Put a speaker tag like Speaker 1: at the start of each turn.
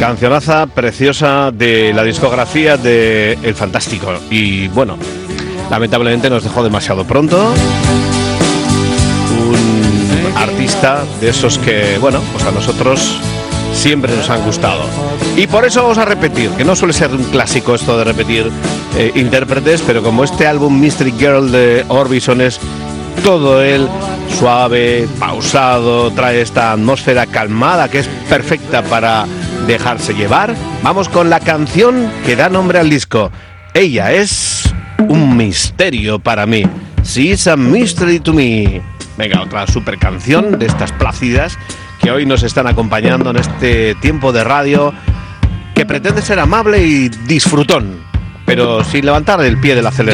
Speaker 1: Cancionaza preciosa de la discografía de El Fantástico. Y bueno, lamentablemente nos dejó demasiado pronto. Un artista de esos que, bueno, pues a nosotros siempre nos han gustado. Y por eso vamos a repetir, que no suele ser un clásico esto de repetir intérpretes, pero como este álbum Mystery Girl de Orbison es todo él suave, pausado, trae esta atmósfera calmada que es perfecta para dejarse llevar, vamos con la canción que da nombre al disco. Ella es un misterio para mí. She's a mystery to me. Venga, otra super canción de estas plácidas que hoy nos están acompañando en este tiempo de radio que pretende ser amable y disfrutón, pero sin levantar el pie del acelerador.